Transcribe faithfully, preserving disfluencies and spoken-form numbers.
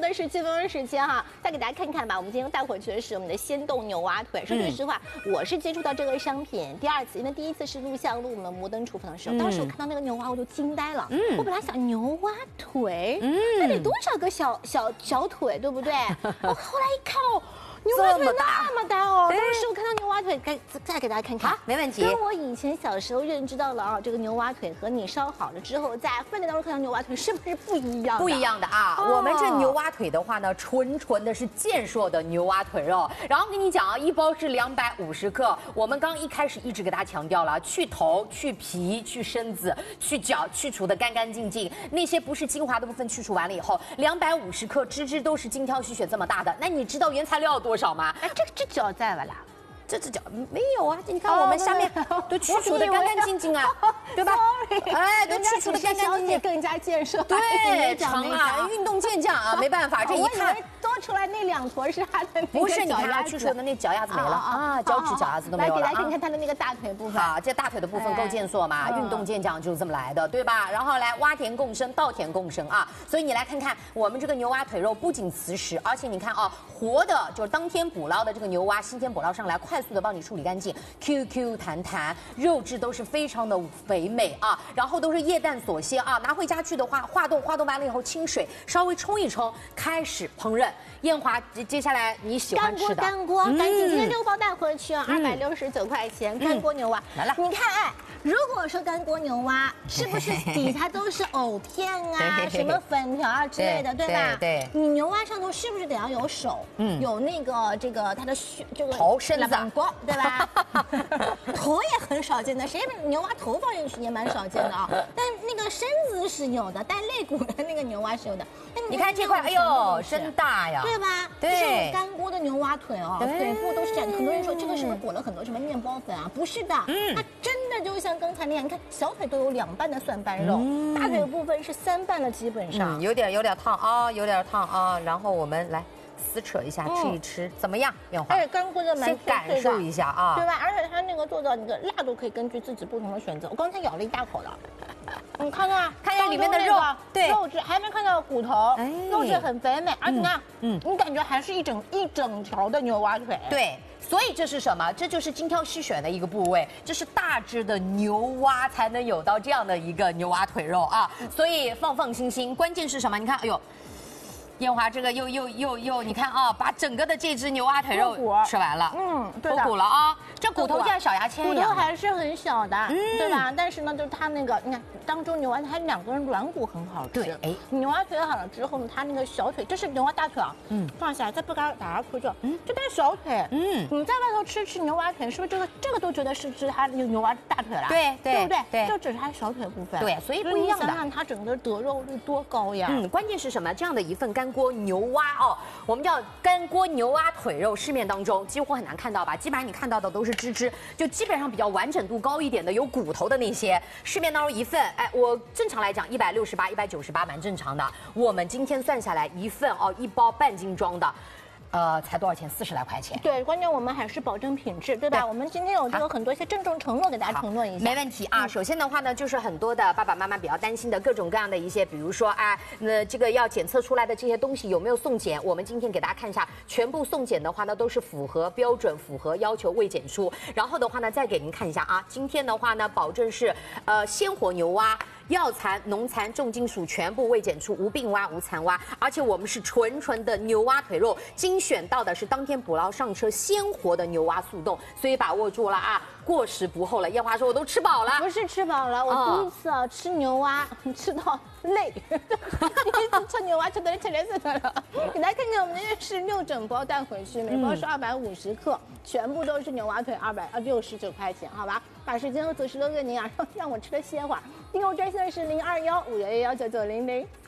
的十七分钟时间哈，再给大家看看吧。我们今天带回去的是我们的鲜冻牛蛙腿。说句实话，嗯、我是接触到这个商品第二次，因为第一次是录像录我们摩登厨房的时候，嗯、当时我看到那个牛蛙我就惊呆了。嗯，我本来想牛蛙腿，嗯，那得多少个小小小腿，对不对？我后来一看哦。牛蛙腿那么大哦！当时我看到牛蛙腿，再再给大家看看， 好，没问题。 跟我以前小时候认知到了啊，这个牛蛙腿和你烧好了之后，在饭店当中看到牛蛙腿是不是不一样？ 不一样的啊！哦、我们这牛蛙腿的话呢，纯纯的是健硕的牛蛙腿肉。然后跟你讲啊，一包是两百五十克。我们刚一开始一直给大家强调了，去头、去皮、去身子、去角，去除的干干净净。那些不是精华的部分去除完了以后，两百五十克，只只都是精挑细选这么大的。那你知道原材料有多少？少吗？ 哎，这这脚在了啦， 这只脚没有啊！你看我们下面都去除的干干净净啊，对吧？哎，都去除的干干净净， 更加健硕。 对，长啊，运动健将啊，没办法，这一看多出来那两坨是它的那个不是你看它去除的那脚丫子没了啊，脚趾脚丫子都没有了。 来给大家看看它的那个大腿部分啊，这大腿的部分够健硕嘛？运动健将就是这么来的，对吧？然后来蛙田共生，稻田共生啊，所以你来看看我们这个牛蛙腿肉不仅瓷实，而且你看啊，活的就是当天捕捞的这个牛蛙，新鲜捕捞上来，快速的帮你处理干净 ，Q Q 弹弹，肉质都是非常的肥美啊，然后都是液氮锁鲜啊，拿回家去的话，化冻化冻完了以后清水稍微冲一冲，开始烹饪。燕华，接下来你喜欢吃的干锅，干锅，赶紧今天六包带回去啊，二百六十九块钱，干锅牛蛙来了。 你看，哎，如果说干锅牛蛙，是不是底下都是藕片啊，什么粉条啊之类的，对吧？ 对， 你牛蛙上头是不是得要有手？嗯，有那个这个它的这个头身子， 对吧？头也很少见的，谁牛蛙头放进去也蛮少见的啊。但那个身子是有的，带肋骨的那个牛蛙是有的。 你看这块，哎呦，真大呀！ 对吧？ 对， 这是干锅的牛蛙腿哦，腿部都是这样。很多人说这个是不是裹了很多什么面包粉啊？不是的，嗯，它真的就像刚才那样，你看小腿都有两瓣的蒜瓣肉，嗯、大腿部分是三瓣了，基本上、 嗯、有点有点烫啊，有点烫啊。然后我们来撕扯一下，嗯、吃一吃，怎么样？燕华， 而且干锅的蛮先感受一下啊， 对吧？而且它那个做的那个辣度可以根据自己不同的选择。我刚才咬了一大口了。你看看， 看一下里面的肉，对， 肉质还没看到骨头，哎、肉质很肥美，而且呢，嗯，你感觉还是一整一整条的牛蛙腿， 对，所以这是什么？这就是精挑细选的一个部位，这是大只的牛蛙才能有到这样的一个牛蛙腿肉啊，所以放放心心。关键是什么？你看，哎呦。燕华这个又又又又，你看啊，把整个的这只牛蛙腿肉吃完了， 嗯，对的，脱骨了啊，这骨头像小牙签一样， 骨头还是很小的，嗯，对吧？但是呢，就是它那个，你看当中牛蛙它两根软骨很好吃， 对，哎， 牛蛙腿好了之后呢，它那个小腿，这是牛蛙大腿啊，嗯，放下来再不给它打下去，嗯，就带小腿，嗯，你在外头吃吃牛蛙腿，是不是这个这个都觉得是吃它牛牛蛙大腿了？ 对对，对不对？ 对， 这只是它小腿部分， 对，所以不一样的。 想想它整个得肉率多高呀？ 嗯，关键是什么？这样的一份干锅牛蛙哦，我们叫干锅牛蛙腿肉，市面当中几乎很难看到吧？基本上你看到的都是汁汁，就基本上比较完整度高一点的，有骨头的那些。市面当中一份，哎，我正常来讲一百六十八、一百九十八蛮正常的。我们今天算下来一份哦，一包半斤装的。呃，才多少钱？四十来块钱。 对，关键我们还是保证品质，对吧？对我们今天有这个很多一些郑重承诺，给大家承诺一下。 没问题啊。嗯、首先的话呢，就是很多的爸爸妈妈比较担心的各种各样的一些，比如说啊，那这个要检测出来的这些东西有没有送检？我们今天给大家看一下，全部送检的话呢，都是符合标准、符合要求未检出。然后的话呢，再给您看一下啊，今天的话呢，保证是呃鲜活牛蛙。药残、农残、重金属全部未检出，无病蛙、无残蛙，而且我们是纯纯的牛蛙腿肉，精选到的是当天捕捞上车鲜活的牛蛙速冻，所以把握住了啊，过时不候了。燕华说我都吃饱了， 不是吃饱了，我第一次啊、哦、吃牛蛙吃到累，第一次吃牛蛙吃的吃累死了。给大家看看，我们这是六整包带回去，每包是二百五十克，嗯、全部都是牛蛙腿，二百呃六十九块钱，好吧？把时间和择时都给您啊，让让我吃的歇会儿。订购专线是零二幺五幺幺幺九九零零。